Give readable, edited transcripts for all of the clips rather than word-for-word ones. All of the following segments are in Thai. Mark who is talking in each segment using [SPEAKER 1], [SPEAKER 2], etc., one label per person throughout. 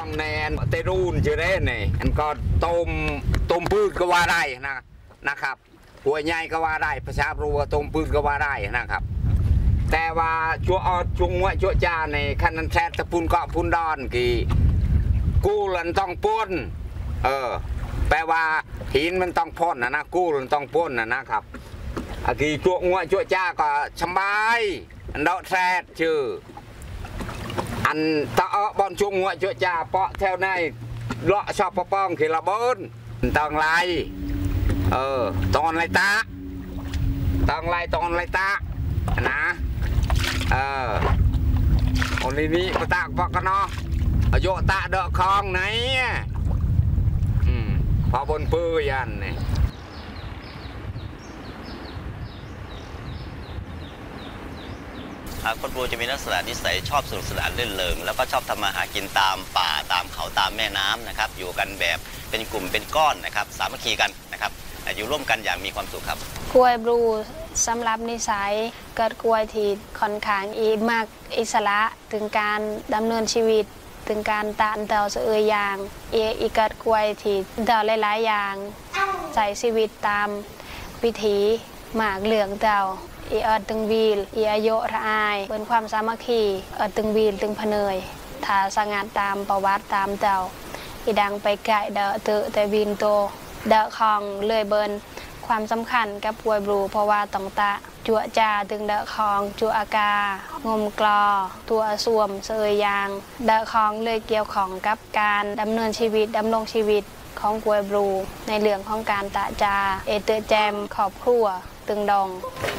[SPEAKER 1] องในเตรูนจะได้เนี่ยอันก็ต้มพืชก็ว่าได้นะครับหัวใหญ่ก็ว่าได้ภาษารู้ว่าต้มพืชก็ว่าได้นะครับแต่ว่าชั่วอดช่วงหัวชั่วจ่าในคันนั้นแท้ตะปูนเกาะปูนดอนกี่กู้ลันต้องป้นแปลว่าหินมันต้องพ่นนะกู้ลันต้องป้นนะครับกี่ชั่วหัวชั่วจ่าก็สบายอันดอกแท้ชื่ออันตะบอลช่วงหัวชั่วจ่าเปาะแถวในเลาะชอบป้องขีระเบิดต้องไล่ตอนไรตาต้องไล่ตอนไรตานะคนนี้มาตากพอกันเนาะโยตาเดาะคลองไหนพอบนปื้ยันเนี่ย
[SPEAKER 2] คนปูจะมีลักษณะนิสัยชอบสนุกสนานเล่นเริงแล้วก็ชอบทำมาหากินตามป่าตามเขาตามแม่น้ำนะครับอยู่กันแบบเป็นกลุ่มเป็นก้อนนะครับสามัคคีกันนะครับอยู่ร่วมกันอย่างมีความสุขครับ
[SPEAKER 3] กล้วยบลูสำหรับนิสัยเกิดกล้วยที่ค่อนข้างมากอิสระถึงการดำเนินชีวิตถึงการตานเต่าเสืออย่างอีเกิดกล้วยที่เต่าหลายๆอย่างใส่ชีวิตตามวิถีหมากเหลืองเต่าตึงวีลอายุระอายเป็นความสามัคคีตึงวีลตึงพเนยถ้าสงัดตามประวัติตามเต่าดังไปไก่เดาเตอแต่วีนโตเดาคองเลื่อยเบินความสำคัญกับกล้วยบลูเพราะว่าต้องตะจั่วจ่าตึงเดาคองจั่วอากางมกลอตัวสวมเสยยางเดาคองเลยเกี่ยวของกับการดำเนินชีวิตดำรงชีวิตของกล้วยบลูในเรื่องของการตะจาเตอแจมขอบครัวตึงดอง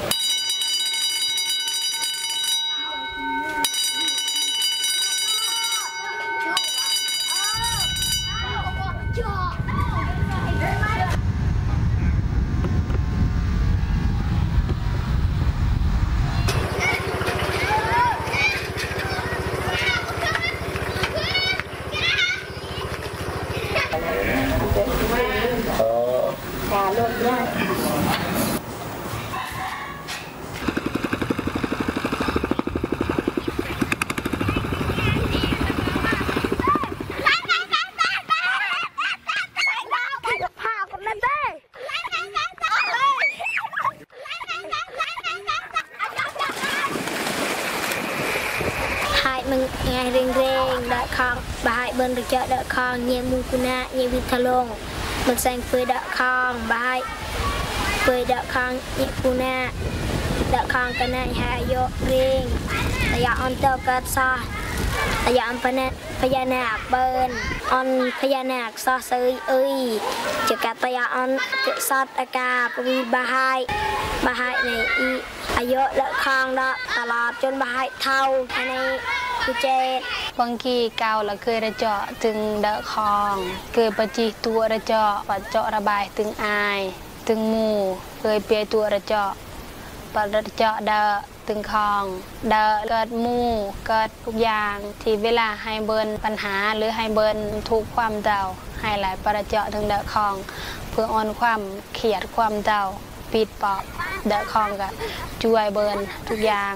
[SPEAKER 3] เร่งดะคองบายเบิ้ลระเจาะดะคองเยี่ยมูกุนะเยี่ยวิทลงมันแสงเปยดะคองบายเปยดะคองเยี่ยกุนะดะคองกันนะหายโยเร่งระยะอันเตอร์กัดซาระยะอันพญานาคเบิ้ลอันพญานาคซอเซยจะกัดระยะอันเกิดซอดอากาปวีบาหายในอายุดะคองดะตลอดจนบาหายเท่าในบางทีเกาละเคยระเจาะถึงเดาคองเคยปฏิตัวระเจาะปัดเจาะระบายถึงอายถึงหมู่เคยเปียตัวระเจาะปัดระเจาะเดาถึงคองเดาเกิดหมู่เกิดทุกอย่างที่เวลาให้เบิร์นปัญหาหรือให้เบิร์นทุกความเดาให้หลายประเจาะถึงเดาคองเพื่ออ่อนความเขียดความเดาปิดปอบเดาคองกับช่วยเบิร์นทุกอย่าง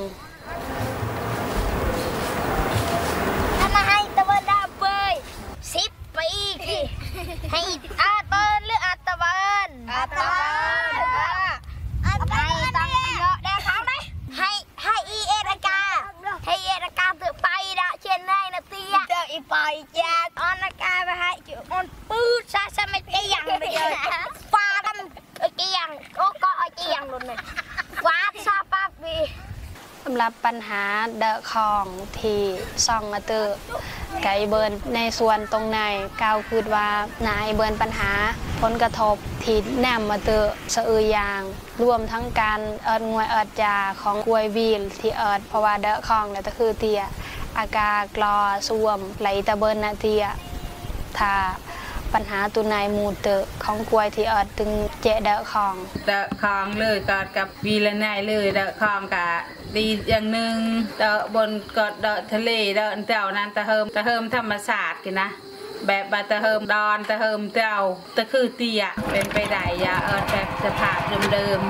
[SPEAKER 3] 10 ปีให้อาเบิร์นหรืออาตะวันให้ตั้งเยอะได้ครั้งไหมให้เอรากาถือไปละเช่นไรนะเตี้ยเจออีปอยจ้าออนอากาไปให้จุมันปื้ดซะไม่เกี่ยงเลยฟ้าดำเกี่ยงก็เกี่ยงหลุดเลยฟ้าซาปั๊บบีสำหรับปัญหาเดอะคองที่ซองเตอร์ไก่เบิร์นในส่วนตรงในก้าวคือว่านายเบิร์นปัญหาผลกระทบที่แนมมาเตอร์สะอือยางรวมทั้งการงวยจาของกล้วยวีลที่เพราะว่าเดอะคองเนี่ยก็คือเตียอากาศกรอส่วมไหลตะเบิร์นนาเตียถ้าปัญหาตัวนายมูเตอร์ของกล้วยที่ตึงเจเดอะคอง
[SPEAKER 4] เลยกอดกับวีละนายเลยเดอะคองกะดีอย่างหนึ่งเดอะบนกอดเดอะทะเลเดอะเจ้านั้นตะเฮิมธรรมศาสตร์กันนะแบบบาตะเฮิมดอนตะเฮิมเจ้าตะคือเตียเป็นไปได้ยาแบบสภาพเดิม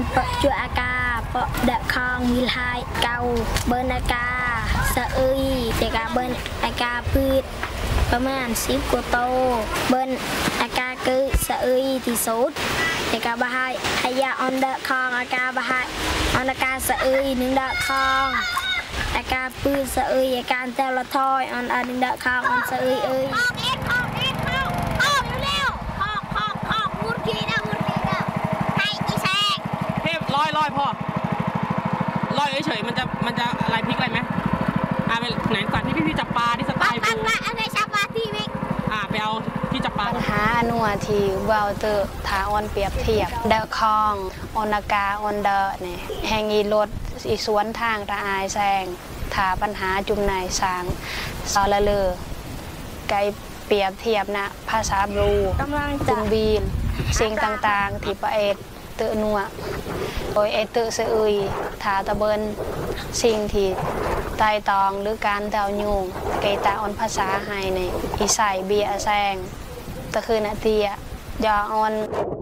[SPEAKER 3] ปะจัวอากาปะเดะคองวิลายเกาเบิร์นอากาสะอึยเจกาเบิร์นอากาพืชประมาณ10 กว่าโตเบิร์นอากาคือสะอึยที่สุดเจกาบะไฮอายาออนเดะคองอากาบะไฮออนอากาสะอึย1 เดะคองอากาพืชสะอึยอาการเตลทอยออน1 เดะคองออนสะอึยเอ้ย
[SPEAKER 5] ลอยพ่อลอยเฉยๆมันจะอะไรพลิกอะไรไหมไปไหนก่อนที่พี่จับปลาที่สไตล์ปู
[SPEAKER 3] อะไรจับปลาที่มิก
[SPEAKER 5] ไปเอาที่จับปลา
[SPEAKER 6] ปัญหาหนัวที่เบาเตอทาออนเปรียบเทียบเดอะคองออนากาออนเดอเนี่ยแห่งอีรถอีสวนทางระอายแซงถาปัญหาจุมนายสางซอละเลอไกเปรียบเทียบนะภาษาบรูจุงบีนสิ่งต่างๆที่ประเอตเตอนัวโดยเอตเตอเสอุยถาตะเบินสิ่งที่ไต่ตองหรือการเดายุงเกตาออนภาษาไฮในอีใส่เบียแซงตะคือนาเตียยอออน